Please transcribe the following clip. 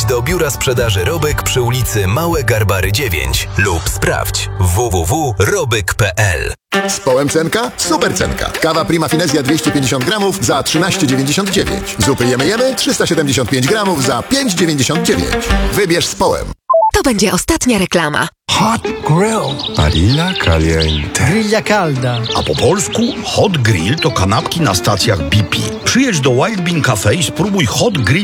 Przyjdź do biura sprzedaży Robyk przy ulicy Małe Garbary 9 lub sprawdź www.robyk.pl. Z Połem cenka? Super cenka. Kawa Prima Finezja 250 gramów za 13,99. Zupy jemy 375 gramów za 5,99. Wybierz z Połem. To będzie ostatnia reklama. Hot Grill. Barilla Caliente. Grilla calda. A po polsku Hot Grill to kanapki na stacjach BP. Przyjedź do Wild Bean Cafe i spróbuj Hot Grill